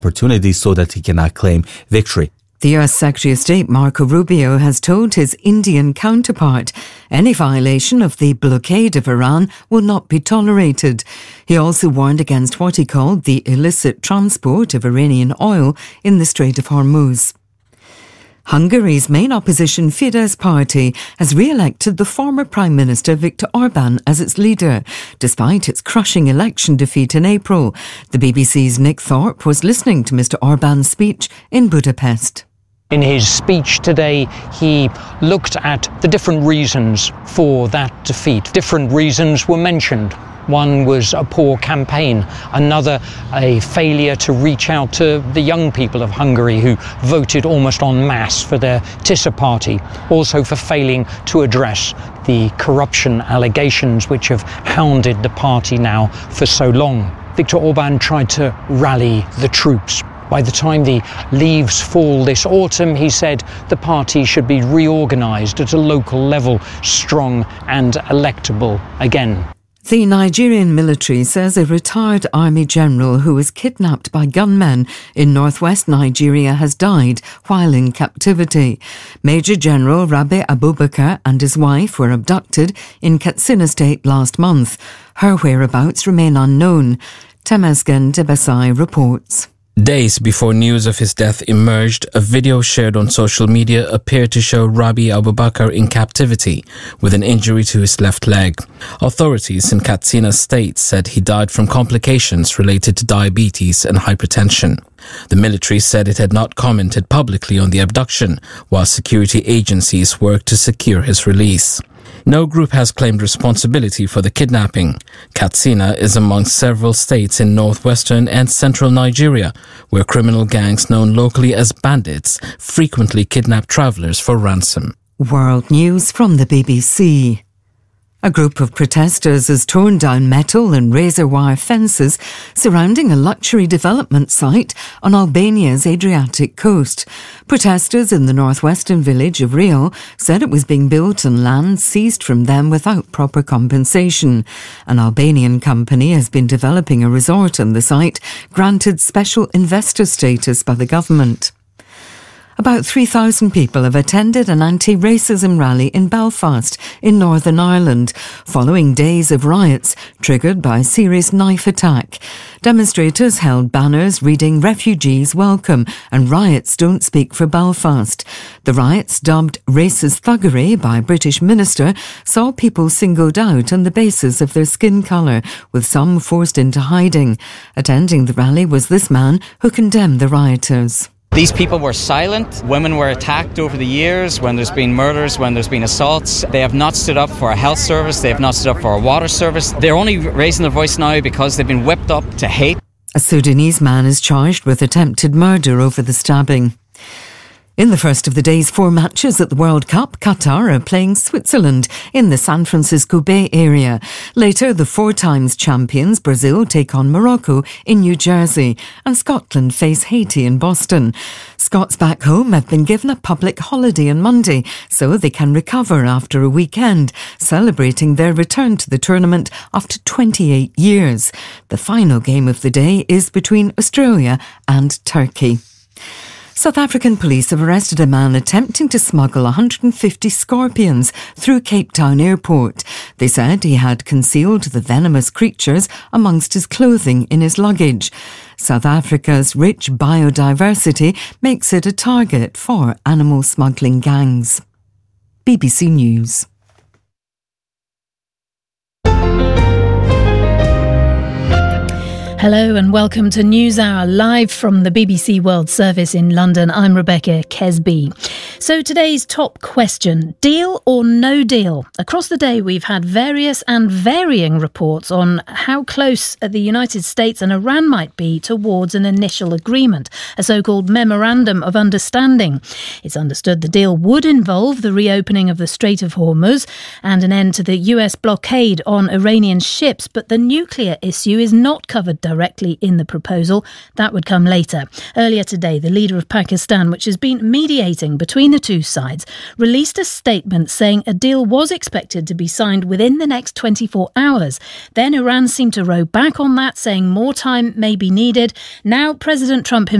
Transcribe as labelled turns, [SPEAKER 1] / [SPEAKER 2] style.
[SPEAKER 1] opportunity so that he cannot claim victory.
[SPEAKER 2] The US Secretary of State Marco Rubio has told his Indian counterpart any violation of the blockade of Iran will not be tolerated. He also warned against what he called the illicit transport of Iranian oil in the Strait of Hormuz. Hungary's main opposition Fidesz party has re-elected the former Prime Minister Viktor Orbán as its leader, despite its crushing election defeat in April. The BBC's Nick Thorpe was listening to Mr Orbán's speech in Budapest.
[SPEAKER 3] In his speech today, he looked at the different reasons for that defeat. Different reasons were mentioned. One was a poor campaign, another a failure to reach out to the young people of Hungary who voted almost en masse for their Tisza party, also for failing to address the corruption allegations which have hounded the party now for so long. Viktor Orbán tried to rally the troops. By the time the leaves fall this autumn, he said the party should be reorganised at a local level, strong and electable again.
[SPEAKER 2] The Nigerian military says a retired army general who was kidnapped by gunmen in northwest Nigeria has died while in captivity. Major General Rabi Abubakar and his wife were abducted in Katsina State last month. Her whereabouts remain unknown. Temesgen Debesai reports.
[SPEAKER 4] Days before news of his death emerged, a video shared on social media appeared to show Rabi Abubakar in captivity with an injury to his left leg. Authorities in Katsina State said he died from complications related to diabetes and hypertension. The military said it had not commented publicly on the abduction, while security agencies worked to secure his release. No group has claimed responsibility for the kidnapping. Katsina is among several states in northwestern and central Nigeria, where criminal gangs known locally as bandits frequently kidnap travellers for ransom.
[SPEAKER 2] World News from the BBC. A group of protesters has torn down metal and razor wire fences surrounding a luxury development site on Albania's Adriatic coast. Protesters in the northwestern village of Rio said it was being built on land seized from them without proper compensation. An Albanian company has been developing a resort on the site, granted special investor status by the government. About 3,000 people have attended an anti-racism rally in Belfast in Northern Ireland, following days of riots triggered by a serious knife attack. Demonstrators held banners reading "Refugees Welcome" and "Riots Don't Speak for Belfast." The riots, dubbed racist thuggery by a British minister, saw people singled out on the basis of their skin colour, with some forced into hiding. Attending the rally was this man who condemned the rioters.
[SPEAKER 5] These people were silent. Women were attacked over the years when there's been murders, when there's been assaults. They have not stood up for a health service. They have not stood up for a water service. They're only raising their voice now because they've been whipped up to hate.
[SPEAKER 2] A Sudanese man is charged with attempted murder over the stabbing. In the first of the day's 4 matches at the World Cup, Qatar are playing Switzerland in the San Francisco Bay Area. Later, the 4 times champions Brazil take on Morocco in New Jersey, and Scotland face Haiti in Boston. Scots back home have been given a public holiday on Monday so they can recover after a weekend, celebrating their return to the tournament after 28 years. The final game of the day is between Australia and Turkey. South African police have arrested a man attempting to smuggle 150 scorpions through Cape Town Airport. They said he had concealed the venomous creatures amongst his clothing in his luggage. South Africa's rich biodiversity makes it a target for animal smuggling gangs. BBC News.
[SPEAKER 6] Hello and welcome to NewsHour, live from the BBC World Service in London. I'm Rebecca Kesby. So today's top question, deal or no deal? Across the day we've had various and varying reports on how close the United States and Iran might be towards an initial agreement, a so-called Memorandum of Understanding. It's understood the deal would involve the reopening of the Strait of Hormuz and an end to the US blockade on Iranian ships, but the nuclear issue is not covered directly in the proposal. That would come later. Earlier today, the leader of Pakistan, which has been mediating between the two sides, released a statement saying a deal was expected to be signed within the next 24 hours. Then Iran seemed to row back on that, saying more time may be needed. Now President Trump himself